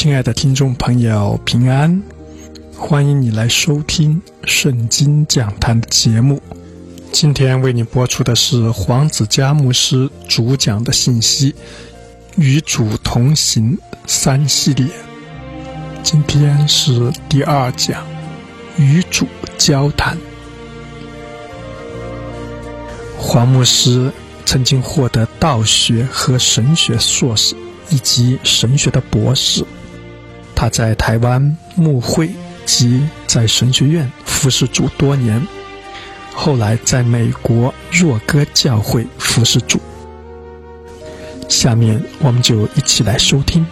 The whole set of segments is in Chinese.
亲爱的听众朋友，平安！欢迎你来收听圣经讲坛的节目。今天为你播出的是黄子嘉牧师主讲的信息，与主同行3系列。今天是第2讲，与主交谈。黄牧师曾经获得道学和神学硕士以及神学的博士。他在台湾牧会及在神学院服侍主多年，后来在美国若歌教会服侍主。下面我们就一起来收听。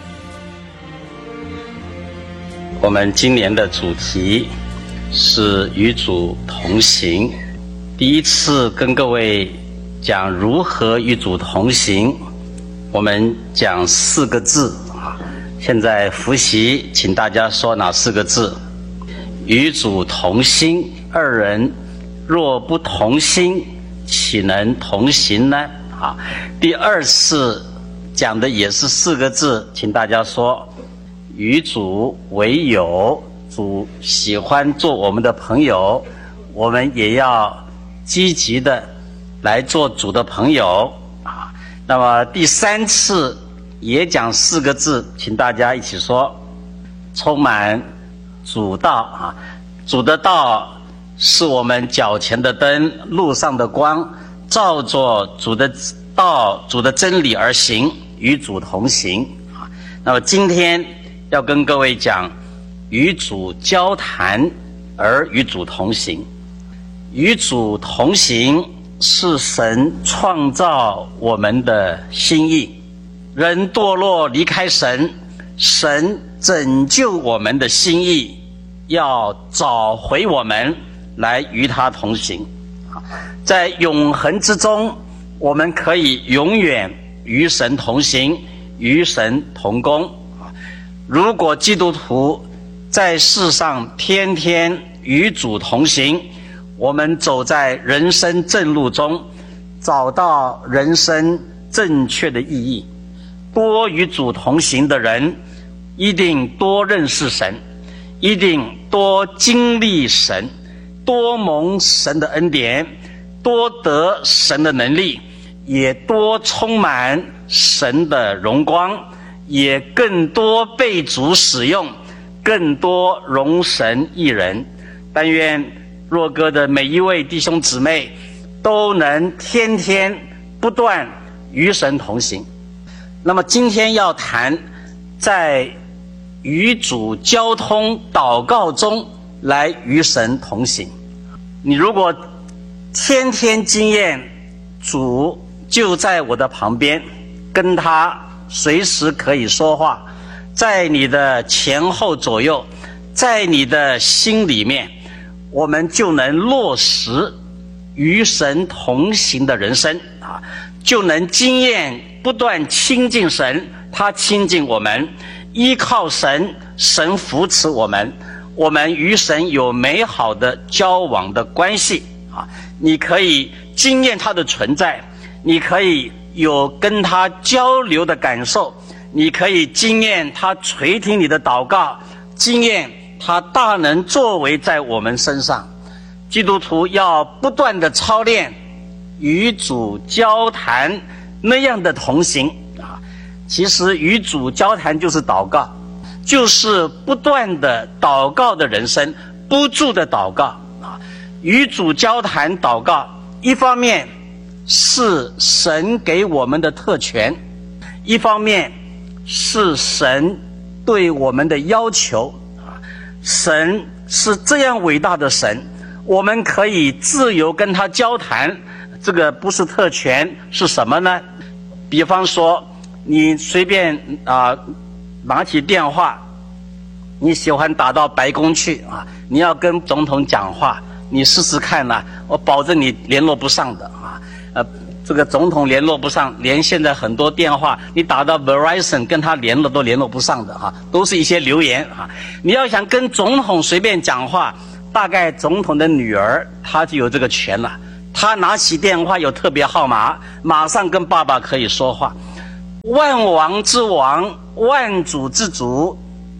我们今年的主题是与主同行。第一次跟各位讲如何与主同行，我们讲4个字。现在复习，请大家说哪4个字？与主同心，二人若不同心，岂能同行呢？第2次讲的也是4个字，请大家说与主为友。主喜欢做我们的朋友，我们也要积极的来做主的朋友。那么第3次也讲4个字，请大家一起说充满主道。主的道是我们脚前的灯，路上的光，照着主的道、主的真理而行，与主同行。那么今天要跟各位讲与主交谈而与主同行。与主同行是神创造我们的心意。人堕落离开神，神拯救我们的心意，要找回我们来与他同行。在永恒之中，我们可以永远与神同行，与神同工。如果基督徒在世上天天与主同行，我们走在人生正路中，找到人生正确的意义。多与主同行的人，一定多认识神，一定多经历神，多蒙神的恩典，多得神的能力，也多充满神的荣光，也更多被主使用，更多荣神益人。但愿若歌的每一位弟兄姊妹都能天天不断与神同行。那么今天要谈在与主交通祷告中来与神同行。你如果天天经验主就在我的旁边，跟他随时可以说话，在你的前后左右，在你的心里面，我们就能落实与神同行的人生，就能经验不断亲近神，他亲近我们，依靠神，神扶持我们，我们与神有美好的交往的关系。你可以经验他的存在，你可以有跟他交流的感受，你可以经验他垂听你的祷告，经验他大能作为在我们身上。基督徒要不断的操练与主交谈那样的同行。其实与主交谈就是祷告，就是不断的祷告的人生，不住的祷告。与主交谈祷告，一方面是神给我们的特权，一方面是神对我们的要求。神是这样伟大的神，我们可以自由跟他交谈。这个不是特权，是什么呢？比方说你随便拿起电话，你喜欢打到白宫去你要跟总统讲话，你试试看我保证你联络不上的这个总统联络不上，连现在很多电话你打到 Verizon 跟他联络都联络不上的都是一些留言你要想跟总统随便讲话，大概总统的女儿她就有这个权了，她拿起电话有特别号码，马上跟爸爸可以说话。万王之王，万主之主，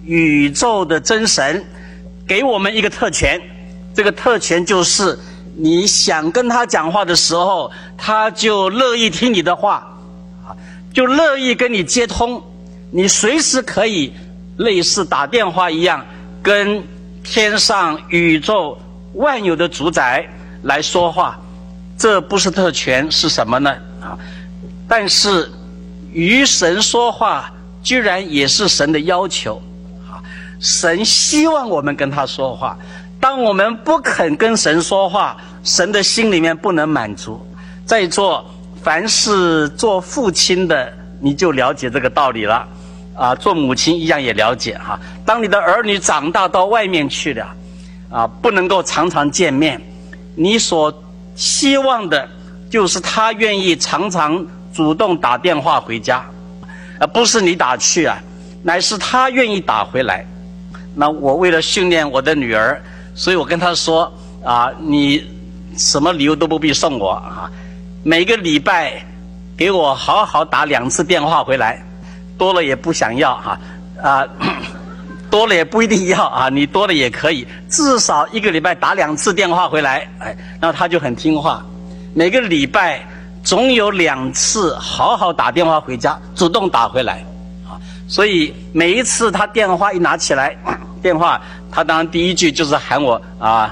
宇宙的真神给我们一个特权，这个特权就是你想跟他讲话的时候，他就乐意听你的话，就乐意跟你接通，你随时可以类似打电话一样跟天上宇宙万有的主宰来说话。这不是特权是什么呢？但是与神说话居然也是神的要求。神希望我们跟他说话，当我们不肯跟神说话，神的心里面不能满足。在座凡是做父亲的，你就了解这个道理了做母亲一样也了解当你的儿女长大到外面去了不能够常常见面，你所希望的就是他愿意常常主动打电话回家，不是你打去乃是他愿意打回来。那我为了训练我的女儿，所以我跟她说你什么礼物都不必送我每个礼拜给我好好打2次电话回来，多了也不想要多了也不一定要你多了也可以，至少1个礼拜打2次电话回来，那她就很听话。每个礼拜总有2次好好打电话回家，主动打回来所以每一次她电话一拿起来，电话她当然第一句就是喊我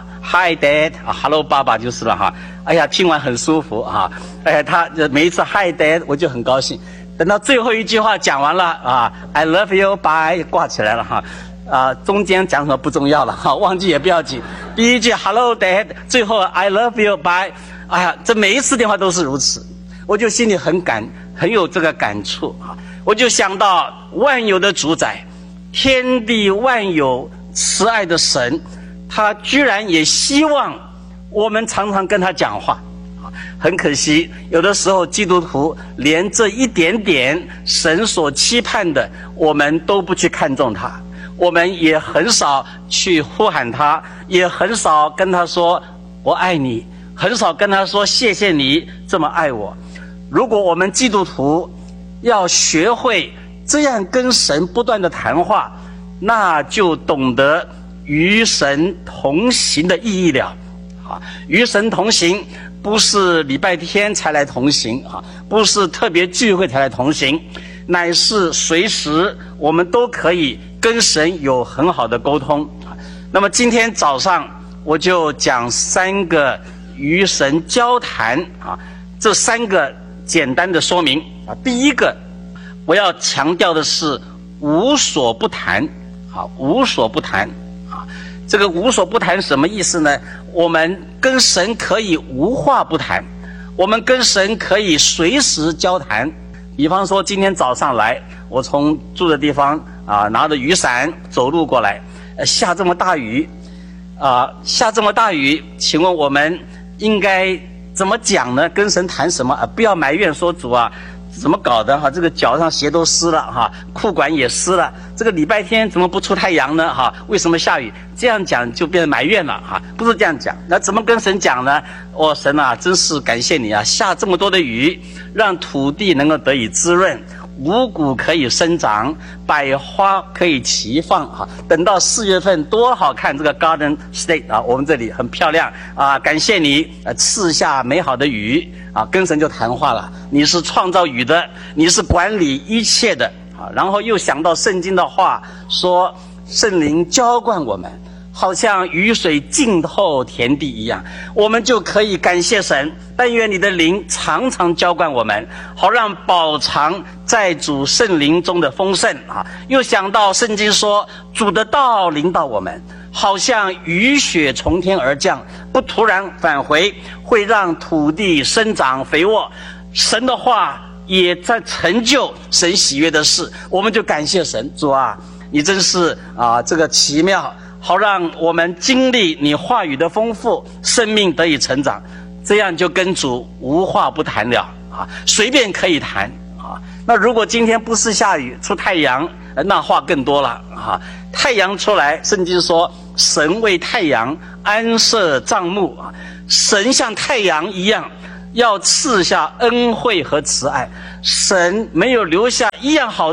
Hi Dad Hello 爸爸就是了哎呀，听完很舒服哎呀，她每一次 Hi Dad 我就很高兴。等到最后一句话讲完了I love you bye 挂起来了中间讲什么不重要了忘记也不要紧。第一句 Hello Dad， 最后 I love you bye。哎呀，这每一次电话都是如此，我就心里很有这个感触我就想到万有的主宰，天地万有慈爱的神，他居然也希望我们常常跟他讲话。很可惜，有的时候基督徒连这一点点神所期盼的，我们都不去看重他，我们也很少去呼喊他，也很少跟他说我爱你，很少跟他说谢谢你这么爱我。如果我们基督徒要学会这样跟神不断的谈话，那就懂得与神同行的意义了与神同行不是礼拜天才来同行不是特别聚会才来同行，乃是随时我们都可以跟神有很好的沟通那么今天早上我就讲3个与神交谈这3个简单的说明第一个我要强调的是无所不谈无所不谈这个无所不谈什么意思呢？我们跟神可以无话不谈，我们跟神可以随时交谈。比方说今天早上来，我从住的地方拿着雨伞走路过来，下这么大雨下这么大雨，请问我们应该怎么讲呢？跟神谈什么不要埋怨说主怎么搞的这个脚上鞋都湿了裤管也湿了，这个礼拜天怎么不出太阳呢为什么下雨？这样讲就变成埋怨了不是这样讲。那怎么跟神讲呢？神真是感谢你下这么多的雨，让土地能够得以滋润，五谷可以生长，百花可以齐放等到4月份多好看，这个 Garden State 我们这里很漂亮感谢你赐下美好的雨跟神就谈话了。你是创造雨的，你是管理一切的然后又想到圣经的话说，圣灵浇灌我们，好像雨水浸透田地一样，我们就可以感谢神。但愿你的灵常常浇灌我们，好让饱尝在主圣灵中的丰盛又想到圣经说，主的道临到我们，好像雨雪从天而降，不突然返回，会让土地生长肥沃。神的话也在成就神喜悦的事，我们就感谢神。主你真是这个奇妙，好让我们经历你话语的丰富，生命得以成长，这样就跟主无话不谈了随便可以谈那如果今天不是下雨出太阳，那话更多了太阳出来，圣经说神为太阳安设帐幕神像太阳一样要赐下恩惠和慈爱，神没有留下一样好处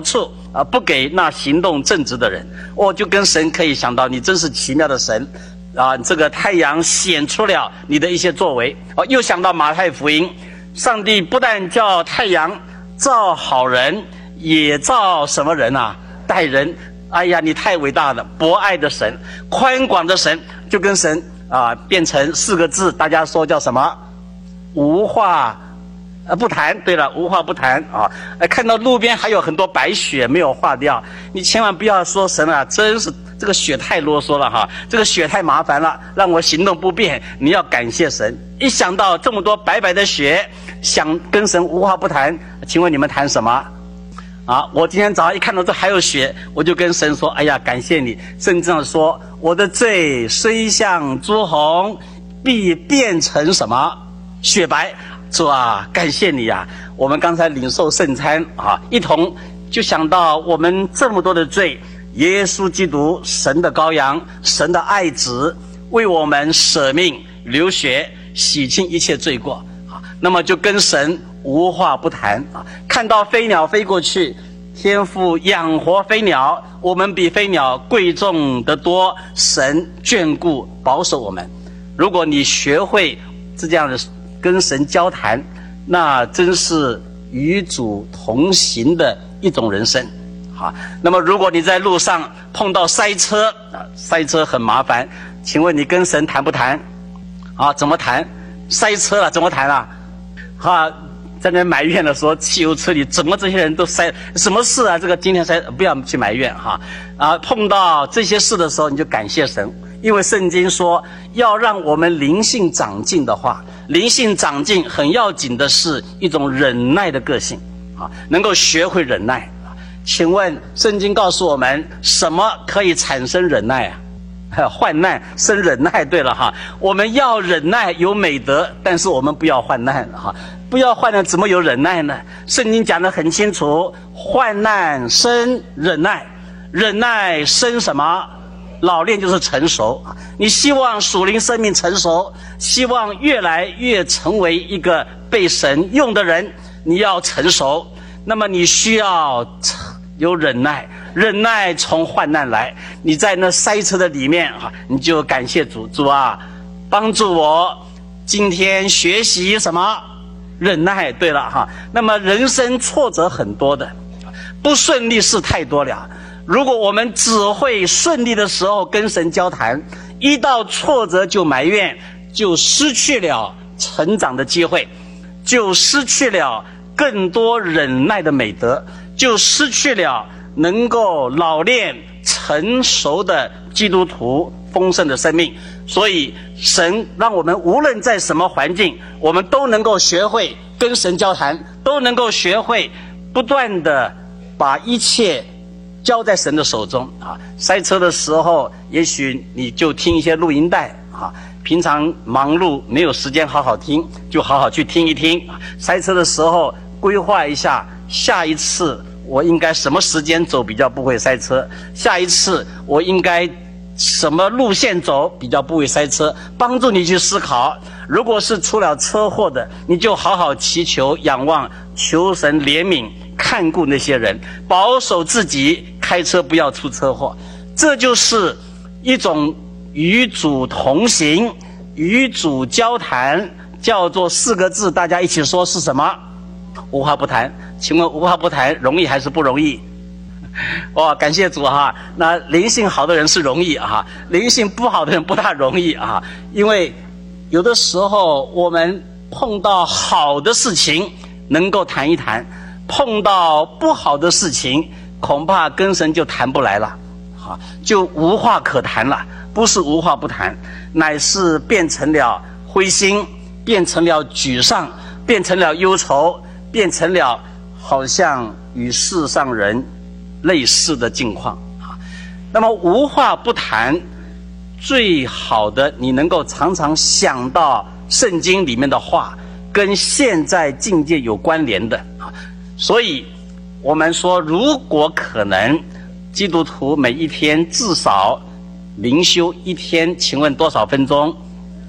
不给那行动正直的人。就跟神可以想到，你真是奇妙的神这个太阳显出了你的一些作为。又想到马太福音，上帝不但叫太阳照好人，也照什么人啊？待人。哎呀，你太伟大了，博爱的神，宽广的神，就跟神变成4个字，大家说叫什么？无话不谈。对了，无话不谈看到路边还有很多白雪没有化掉，你千万不要说神真是这个雪太啰嗦了这个雪太麻烦了，让我行动不便。你要感谢神。一想到这么多白白的雪，想跟神无话不谈，请问你们谈什么？我今天早上一看到这还有雪，我就跟神说：哎呀，感谢你。圣经上说，我的罪虽像朱红，必变成什么？雪白。主啊，感谢你啊！我们刚才领受圣餐一同就想到我们这么多的罪，耶稣基督，神的羔羊，神的爱子，为我们舍命流血，洗清一切罪过。那么就跟神无话不谈看到飞鸟飞过去，天父养活飞鸟，我们比飞鸟贵重得多，神眷顾保守我们。如果你学会这样的跟神交谈，那真是与主同行的一种人生。那么如果你在路上碰到塞车塞车很麻烦，请问你跟神谈不谈？怎么谈？塞车了怎么谈啊？在那埋怨的说，汽油车里怎么这些人都塞，什么事啊？这个今天塞，不要去埋怨碰到这些事的时候，你就感谢神，因为圣经说要让我们灵性长进的话，灵性长进很要紧的是一种忍耐的个性能够学会忍耐。请问圣经告诉我们什么可以产生忍耐患难生忍耐。对了我们要忍耐有美德，但是我们不要患难不要患难怎么有忍耐呢？圣经讲得很清楚，患难生忍耐，忍耐生什么？老练，就是成熟。你希望属灵生命成熟，希望越来越成为一个被神用的人，你要成熟，那么你需要有忍耐。忍耐从患难来，你在那塞车的里面你就感谢主，主啊，帮助我今天学习什么？忍耐。对了那么人生挫折很多的，不顺利事太多了。如果我们只会顺利的时候跟神交谈，一到挫折就埋怨，就失去了成长的机会，就失去了更多忍耐的美德，就失去了能够老练成熟的基督徒丰盛的生命。所以神让我们无论在什么环境，我们都能够学会跟神交谈，都能够学会不断的把一切交在神的手中塞车的时候，也许你就听一些录音带平常忙碌没有时间好好听，就好好去听一听塞车的时候规划一下，下一次我应该什么时间走比较不会塞车，下一次我应该什么路线走比较不会塞车，帮助你去思考。如果是出了车祸的，你就好好祈求仰望，求神怜悯看顾那些人，保守自己开车不要出车祸。这就是一种与主同行，与主交谈，叫做4个字，大家一起说是什么？无话不谈。请问无话不谈容易还是不容易？感谢主那灵性好的人是容易灵性不好的人不大容易因为有的时候我们碰到好的事情能够谈一谈，碰到不好的事情恐怕跟神就谈不来了就无话可谈了。不是无话不谈，乃是变成了灰心，变成了沮丧，变成了忧愁，变成了好像与世上人类似的境况那么无话不谈，最好的你能够常常想到圣经里面的话，跟现在境界有关联的所以我们说，如果可能，基督徒每一天至少灵修一天，请问多少分钟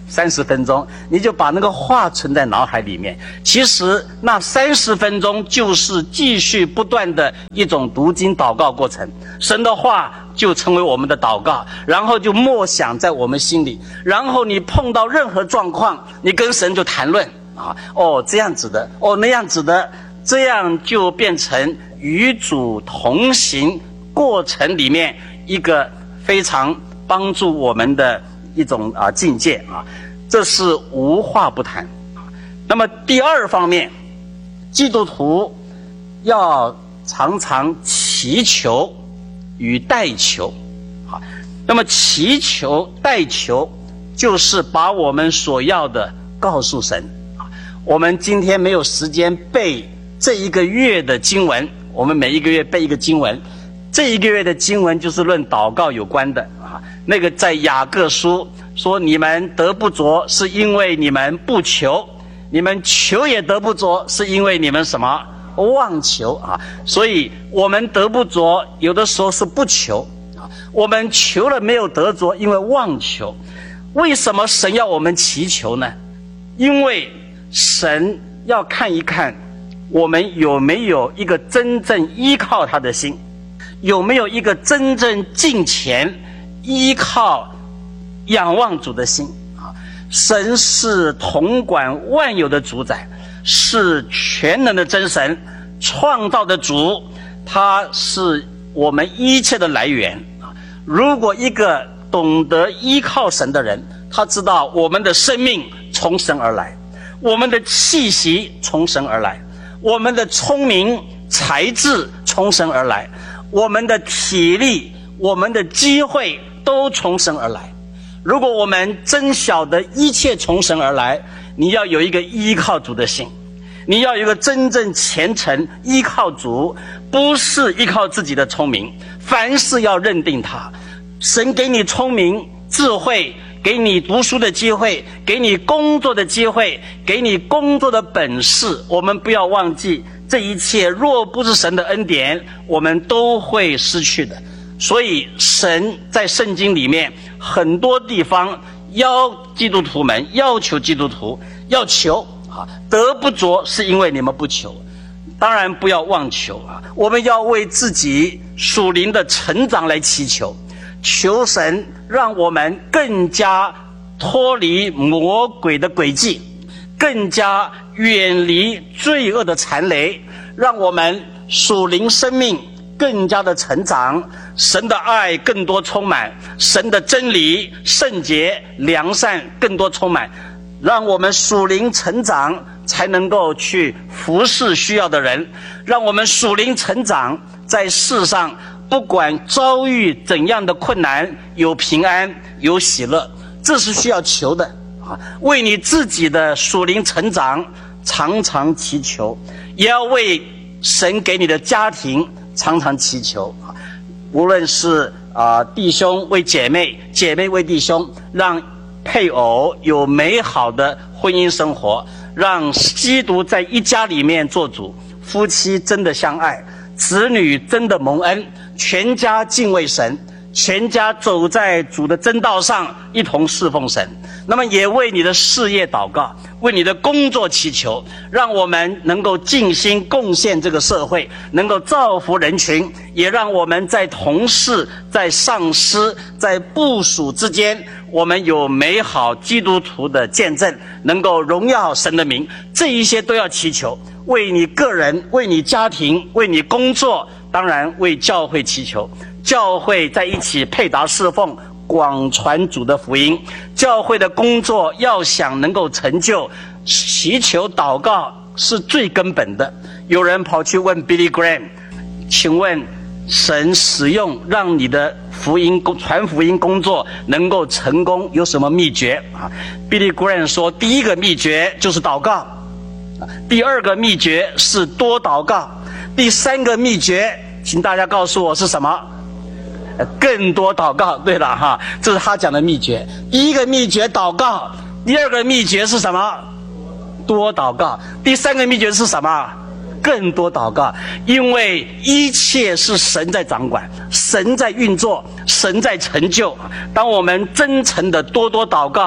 30分钟，你就把那个话存在脑海里面。其实那30分钟就是继续不断的一种读经祷告过程，神的话就成为我们的祷告，然后就默想在我们心里，然后你碰到任何状况，你跟神就谈论啊，哦这样子的，哦那样子的，这样就变成与主同行过程里面一个非常帮助我们的一种境界啊，这是无话不谈。那么第二方面，基督徒要常常祈求与代求啊。那么祈求代求就是把我们所要的告诉神啊。我们今天没有时间背这一个月的经文，我们每一个月背一个经文，这一个月的经文就是论祷告有关的啊。那个在雅各书说，你们得不着是因为你们不求，你们求也得不着是因为你们什么妄求啊。所以我们得不着有的时候是不求啊，我们求了没有得着，因为妄求。为什么神要我们祈求呢？因为神要看一看我们有没有一个真正依靠他的心，有没有一个真正敬虔依靠仰望主的心啊。神是统管万有的主宰，是全能的真神，创造的主，他是我们一切的来源啊。如果一个懂得依靠神的人，他知道我们的生命从神而来，我们的气息从神而来，我们的聪明才智从神而来，我们的体力，我们的机会都从神而来。如果我们真晓得一切从神而来，你要有一个依靠主的心，你要有一个真正虔诚依靠主，不是依靠自己的聪明，凡事要认定他。神给你聪明智慧，给你读书的机会，给你工作的机会，给你工作的本事，我们不要忘记这一切若不是神的恩典，我们都会失去的。所以神在圣经里面很多地方要基督徒们，要求基督徒要求啊，得不着是因为你们不求。当然不要妄求啊，我们要为自己属灵的成长来祈求，求神让我们更加脱离魔鬼的诡计，更加远离罪恶的缠累，让我们属灵生命更加的成长，神的爱更多充满，神的真理圣洁良善更多充满，让我们属灵成长，才能够去服侍需要的人，让我们属灵成长，在世上不管遭遇怎样的困难，有平安有喜乐，这是需要求的啊。为你自己的属灵成长常常祈求，也要为神给你的家庭常常祈求啊。无论是弟兄为姐妹，姐妹为弟兄，让配偶有美好的婚姻生活，让基督在一家里面做主，夫妻真的相爱，子女真的蒙恩，全家敬畏神，全家走在主的真道上，一同侍奉神。那么也为你的事业祷告，为你的工作祈求，让我们能够尽心贡献这个社会，能够造福人群，也让我们在同事，在上司，在部属之间，我们有美好基督徒的见证，能够荣耀神的名。这一些都要祈求，为你个人，为你家庭，为你工作，当然为教会祈求。教会在一起配搭侍奉，广传主的福音。教会的工作要想能够成就，祈求祷告是最根本的。有人跑去问 Billy Graham， 请问神使用让你的传福音工作能够成功有什么秘诀啊？ Billy Graham 说，第一个秘诀就是祷告，第二个秘诀是多祷告，第三个秘诀请大家告诉我是什么？更多祷告。对了哈，这是他讲的秘诀。第一个秘诀祷告，第二个秘诀是什么？多祷告。第三个秘诀是什么？更多祷告。因为一切是神在掌管，神在运作，神在成就。当我们真诚的多多祷告，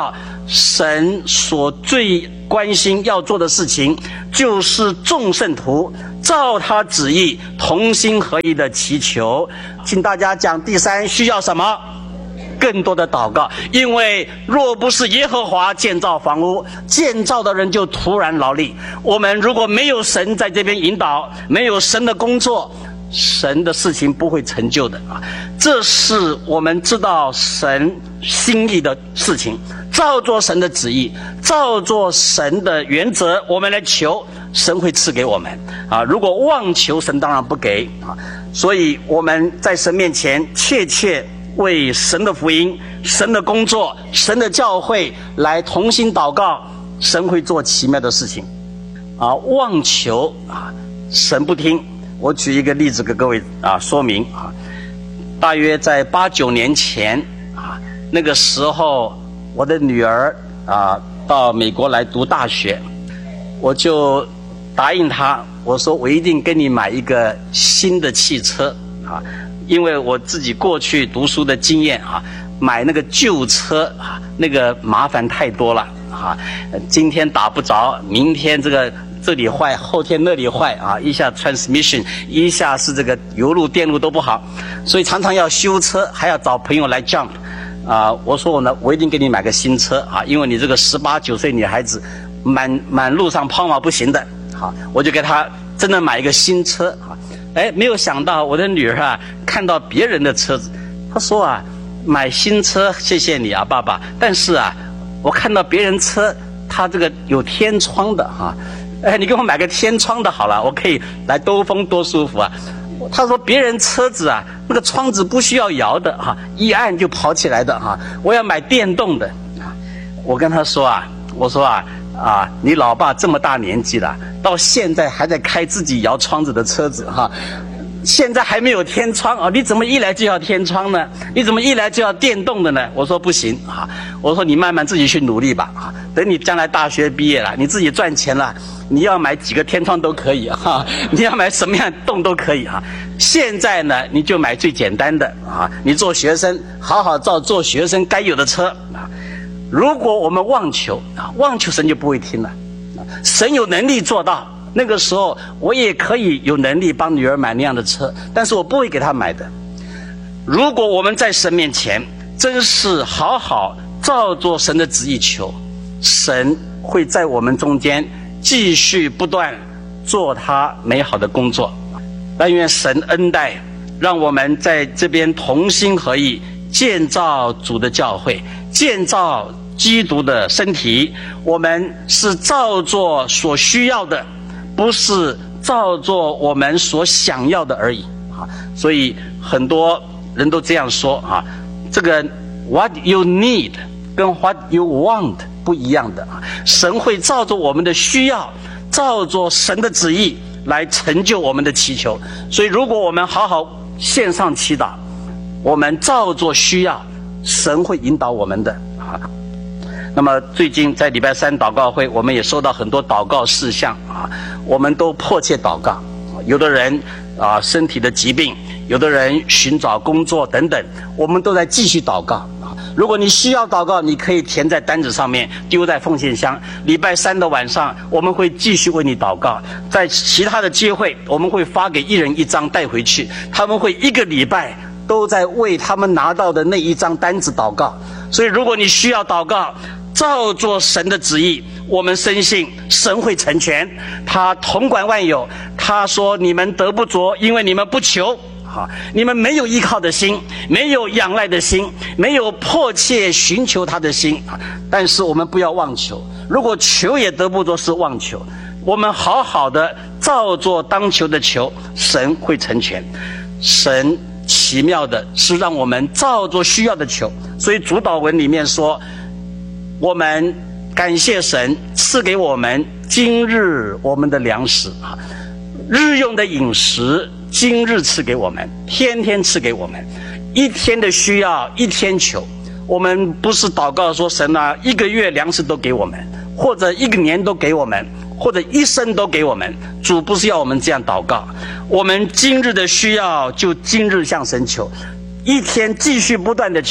神所最关心要做的事情，就是众圣徒照他旨意同心合一的祈求。请大家讲第三，需要什么？更多的祷告。因为若不是耶和华建造房屋，建造的人就徒然劳力。我们如果没有神在这边引导，没有神的工作，神的事情不会成就的啊！这是我们知道神心意的事情，照做神的旨意，照做神的原则，我们来求，神会赐给我们啊！如果妄求，神当然不给啊！所以我们在神面前切切为神的福音、神的工作、神的教会来同心祷告，神会做奇妙的事情啊！妄求啊，神不听。我举一个例子给各位说明啊，大约在8、9年前啊，那个时候我的女儿到美国来读大学，我就答应她，我说我一定给你买一个新的汽车啊，因为我自己过去读书的经验啊，买那个旧车啊，那个麻烦太多了啊，今天打不着，明天这里坏，后天那里坏啊，一下 transmission， 一下是这个油路电路都不好，所以常常要修车，还要找朋友来 jump 啊。我说我一定给你买个新车啊，因为你这个18、9岁女孩子满路上抛锚不行的啊，我就给她真的买一个新车啊。哎，没有想到我的女儿看到别人的车子，她说买新车谢谢你啊爸爸，但是我看到别人车她这个有天窗的哎，你给我买个天窗的好了，我可以来兜风多舒服啊！他说别人车子那个窗子不需要摇的一按就跑起来的我要买电动的我跟他说我说你老爸这么大年纪了，到现在还在开自己摇窗子的车子现在还没有天窗你怎么一来就要天窗呢？你怎么一来就要电动的呢？我说不行我说你慢慢自己去努力吧等你将来大学毕业了，你自己赚钱了，你要买几个天窗都可以你要买什么样动都可以现在呢，你就买最简单的你做学生好好照做学生该有的车如果我们妄求神就不会听了神有能力做到。那个时候我也可以有能力帮女儿买那样的车，但是我不会给她买的。如果我们在神面前真是好好照做神的旨意求，神会在我们中间继续不断做他美好的工作。但愿神恩待，让我们在这边同心合意建造主的教会，建造基督的身体。我们是照做所需要的，不是照做我们所想要的而已所以很多人都这样说这个 what you need 跟 what you want 不一样的神会照着我们的需要，照着神的旨意来成就我们的祈求。所以如果我们好好线上祈祷，我们照着需要，神会引导我们的那么最近在礼拜3祷告会，我们也收到很多祷告事项我们都迫切祷告。有的人身体的疾病，有的人寻找工作等等，我们都在继续祷告如果你需要祷告，你可以填在单子上面，丢在奉献箱。礼拜3的晚上，我们会继续为你祷告。在其他的教会，我们会发给一人1张带回去，他们会1个礼拜都在为他们拿到的那一张单子祷告。所以如果你需要祷告，照做神的旨意，我们深信神会成全，他统管万有。他说你们得不着，因为你们不求你们没有依靠的心，没有仰赖的心，没有迫切寻求他的心但是我们不要妄求，如果求也得不着是妄求。我们好好的照做当求的求，神会成全。神奇妙的是让我们照做需要的求。所以主祷文里面说，我们感谢神赐给我们今日我们的粮食日用的饮食今日赐给我们，天天赐给我们，一天的需要一天求。我们不是祷告说神1个月粮食都给我们，或者1个年都给我们，或者一生都给我们。主不是要我们这样祷告，我们今日的需要就今日向神求，一天继续不断的求，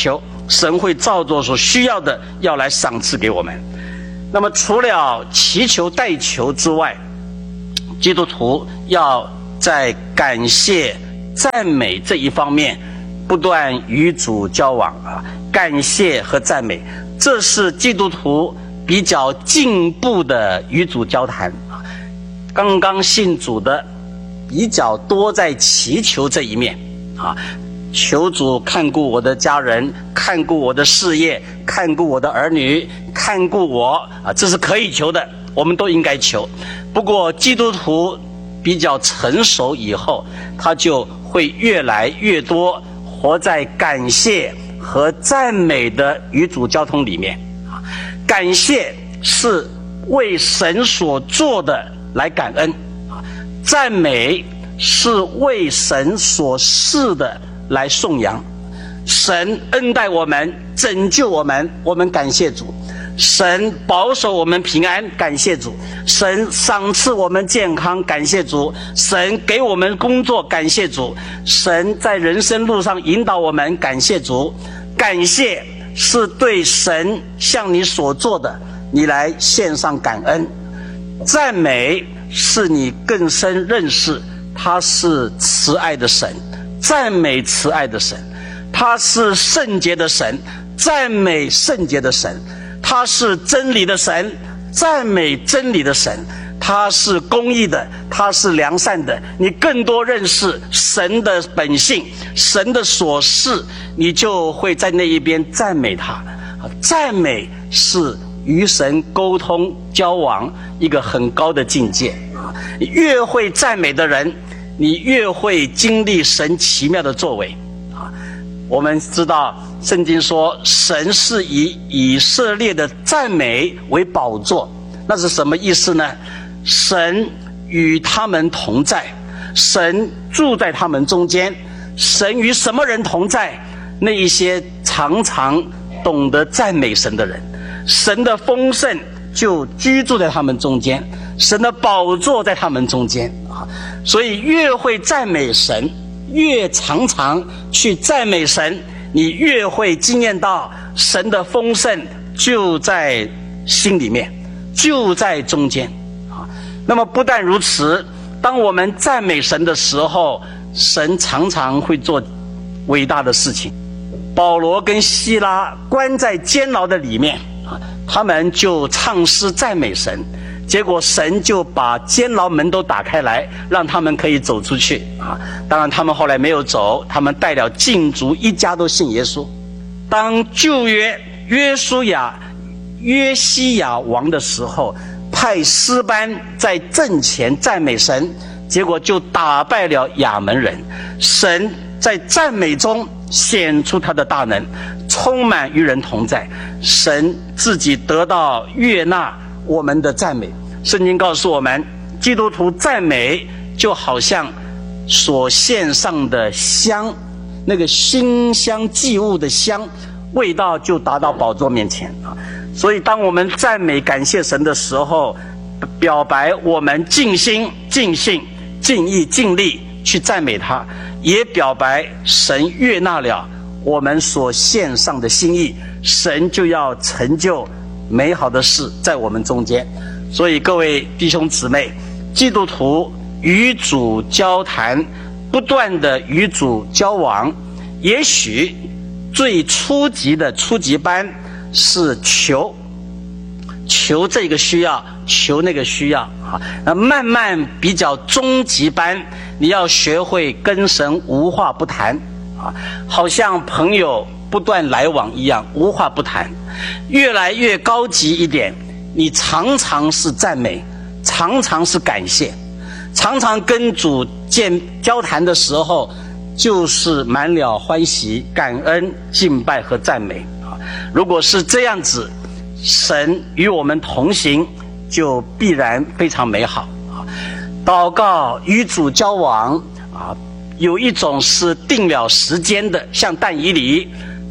神会照着所需要的要来赏赐给我们。那么除了祈求代求之外，基督徒要在感谢赞美这一方面不断与主交往感谢和赞美，这是基督徒比较进步的与主交谈。刚刚信主的比较多在祈求这一面求主看顾我的家人，看顾我的事业，看顾我的儿女，看顾我这是可以求的，我们都应该求。不过基督徒比较成熟以后，他就会越来越多活在感谢和赞美的与主交通里面。感谢是为神所做的来感恩，赞美是为神所示的来颂扬。神恩待我们，拯救我们，我们感谢主；神保守我们平安，感谢主；神赏赐我们健康，感谢主；神给我们工作，感谢主；神在人生路上引导我们，感谢主。感谢是对神向你所做的，你来献上感恩；赞美是你更深认识他是慈爱的神，赞美慈爱的神；他是圣洁的神，赞美圣洁的神；他是真理的神，赞美真理的神；他是公义的，他是良善的。你更多认识神的本性，神的所示，你就会在那一边赞美他。赞美是与神沟通交往一个很高的境界。越会赞美的人，你越会经历神奇妙的作为。我们知道圣经说神是以以色列的赞美为宝座，那是什么意思呢？神与他们同在，神住在他们中间。神与什么人同在？那一些常常懂得赞美神的人。神的丰盛就居住在他们中间，神的宝座在他们中间。所以越会赞美神，越常常去赞美神，你越会经验到神的丰盛就在心里面，就在中间。那么不但如此，当我们赞美神的时候，神常常会做伟大的事情。保罗跟希拉关在监牢的里面，他们就唱诗赞美神，结果神就把监牢门都打开来，让他们可以走出去当然他们后来没有走，他们带了禁足一家都信耶稣。当旧约约西亚王的时候，派诗班在阵前赞美神，结果就打败了亚门人。神在赞美中显出他的大能，充满与人同在，神自己得到悦纳我们的赞美。圣经告诉我们，基督徒赞美就好像所献上的香，那个馨香祭物的香，味道就达到宝座面前所以当我们赞美感谢神的时候，表白我们尽心尽性尽意尽力去赞美他，也表白神悦纳了我们所献上的心意，神就要成就美好的事在我们中间。所以各位弟兄姊妹，基督徒与主交谈，不断的与主交往，也许最初级的初级班是求这个需要，求那个需要慢慢比较中级班，你要学会跟神无话不谈好像朋友不断来往一样，无话不谈。越来越高级一点，你常常是赞美，常常是感谢，常常跟主交谈的时候就是满了欢喜、感恩、敬拜和赞美如果是这样子，神与我们同行就必然非常美好祷告与主交往有一种是定了时间的，像但以理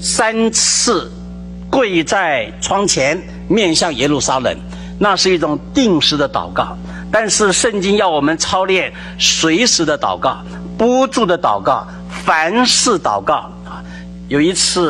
3次跪在窗前面向耶路撒冷，那是一种定时的祷告。但是圣经要我们操练随时的祷告，不住的祷告，凡事祷告有一次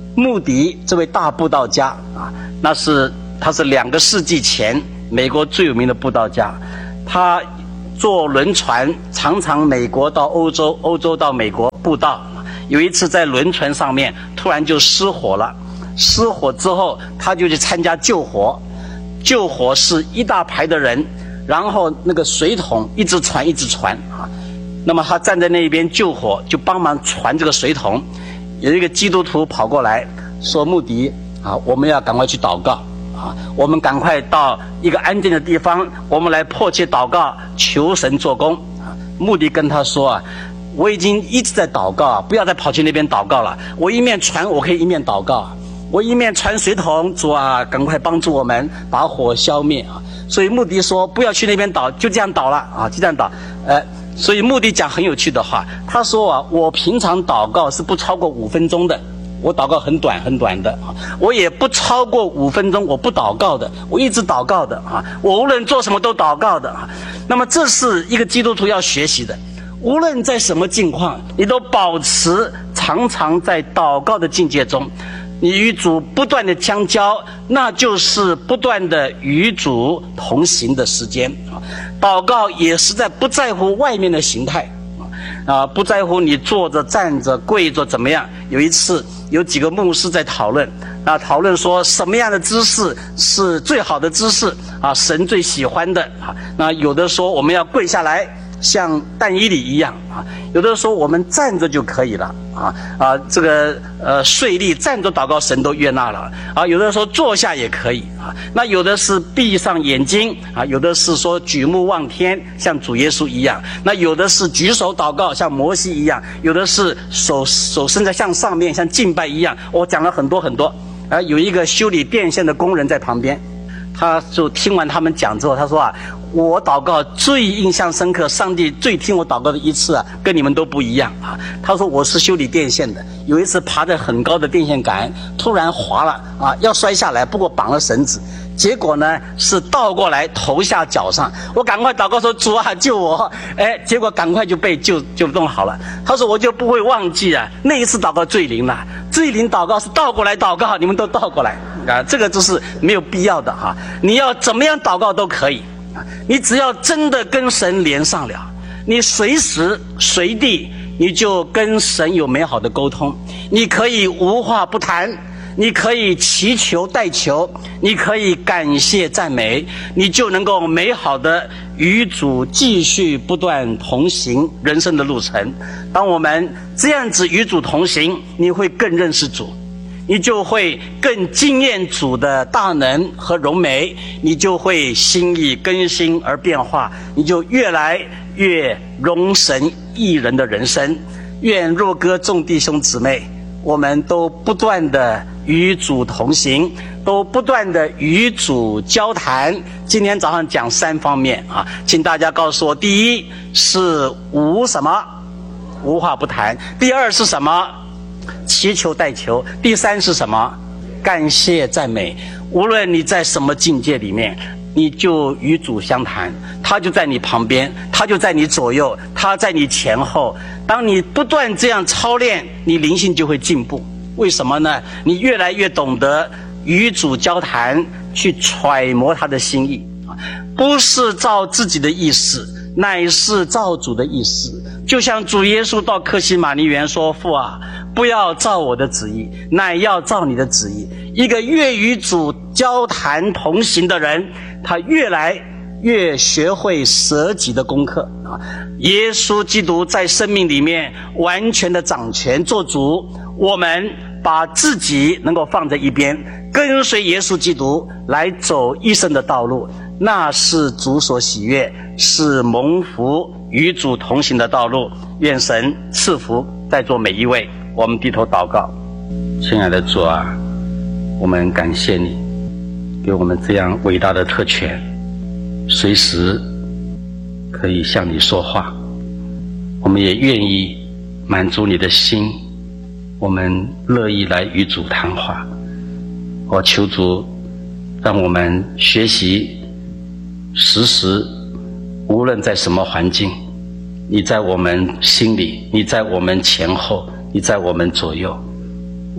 穆迪这位大布道家啊，他是2个世纪前美国最有名的布道家，他坐轮船常常美国到欧洲，欧洲到美国布道。有一次在轮船上面突然就失火了，失火之后他就去参加救火，救火是一大排的人，然后那个水桶一直传啊，那么他站在那边救火，就帮忙传这个水桶。有一个基督徒跑过来说：“穆迪啊，我们要赶快去祷告啊，我们赶快到一个安静的地方，我们来迫切祷告，求神做工啊。”穆迪跟他说啊：“我已经一直在祷告，不要再跑去那边祷告了。我一面传，我可以一面祷告。我一面传水桶，主啊，赶快帮助我们把火消灭啊！”所以穆迪说：“不要去那边祷，就这样祷了啊，就这样祷。”所以穆迪讲很有趣的话，他说啊：“我平常祷告是不超过5分钟的，我祷告很短的啊，我也不超过5分钟我不祷告的，我一直祷告的啊，我无论做什么都祷告的啊。”那么这是一个基督徒要学习的。无论在什么境况，你都保持常常在祷告的境界中，你与主不断的相交，那就是不断的与主同行的时间啊。祷告也是在不在乎外面的形态啊，不在乎你坐着站着跪着怎么样。有一次有几个牧师在讨论说什么样的姿势是最好的姿势啊，神最喜欢的啊。那有的说我们要跪下来像但以理一样啊，有的说我们站着就可以了这个税吏站着祷告神都悦纳了啊，有的说坐下也可以啊，那有的是闭上眼睛啊，有的是说举目望天像主耶稣一样，那有的是举手祷告像摩西一样，有的是手伸在向上面像敬拜一样。我讲了很多有一个修理电线的工人在旁边，他就听完他们讲之后，他说啊，我祷告最印象深刻，上帝最听我祷告的一次啊，跟你们都不一样啊。他说我是修理电线的，有一次爬在很高的电线杆，突然滑了啊，要摔下来，不过绑了绳子，结果呢是倒过来头下脚上，我赶快祷告说主啊救我，结果赶快就被就弄好了。他说我就不会忘记啊，那一次祷告最灵了，最灵祷告是倒过来祷告，你们都倒过来啊，这个就是没有必要的哈。你要怎么样祷告都可以。你只要真的跟神连上了，你随时随地你就跟神有美好的沟通，你可以无话不谈，你可以祈求代求，你可以感谢赞美，你就能够美好的与主继续不断同行人生的路程。当我们这样子与主同行，你会更认识主，你就会更惊艳主的大能和荣美，你就会心意更新而变化，你就越来越荣神益人的人生。愿若歌众弟兄姊妹，我们都不断的与主同行，都不断的与主交谈。今天早上讲3方面啊，请大家告诉我，第一是无话不谈，第二是什么？祈求代求，第3是什么？感谢赞美。无论你在什么境界里面，你就与主相谈，他就在你旁边，他就在你左右，他在你前后。当你不断这样操练，你灵性就会进步。为什么呢？你越来越懂得与主交谈，去揣摩他的心意，不是照自己的意思，乃是照主的意思。就像主耶稣到客西马尼园说，父啊，不要照我的旨意，乃要照你的旨意。一个越与主交谈同行的人，他越来越学会舍己的功课啊。耶稣基督在生命里面完全的掌权做主，我们把自己能够放在一边，跟随耶稣基督来走一生的道路，那是主所喜悦，是蒙福与主同行的道路。愿神赐福在座每一位。我们低头祷告。亲爱的主啊，我们感谢你给我们这样伟大的特权，随时可以向你说话。我们也愿意满足你的心，我们乐意来与主谈话。我求主让我们学习时时无论在什么环境，你在我们心里，你在我们前后，你在我们左右。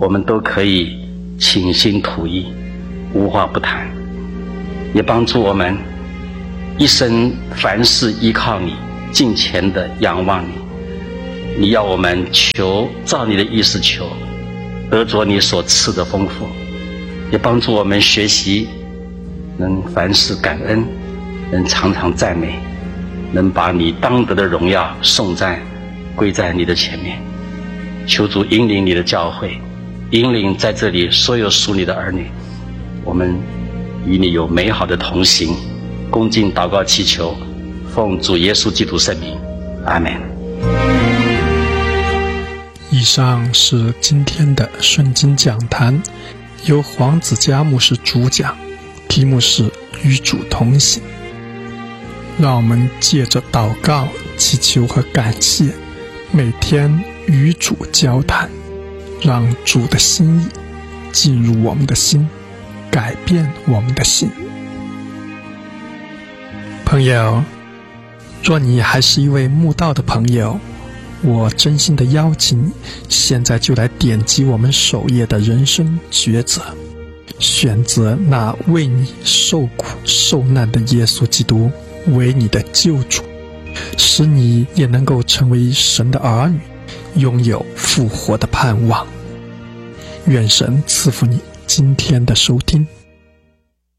我们都可以倾心吐意，无话不谈，也帮助我们一生凡事依靠你，尽虔的仰望你。你要我们求，照你的意思求，得着你所赐的丰富，也帮助我们学习能凡事感恩，能常常赞美，能把你当得的荣耀颂赞归在你的前面。求主引领你的教会，引领在这里所有属你的儿女，我们与你有美好的同行。恭敬祷告祈求，奉主耶稣基督圣名，阿们。 以上是今天的顺经讲坛，由黄子嘉牧师主讲，题目是与主同行。让我们借着祷告、祈求和感谢，每天与主交谈，让主的心意进入我们的心，改变我们的心。朋友，若你还是一位慕道的朋友，我真心的邀请你，现在就来点击我们首页的人生抉择，选择那为你受苦受难的耶稣基督为你的救主，使你也能够成为神的儿女，拥有复活的盼望。愿神赐福你今天的收听。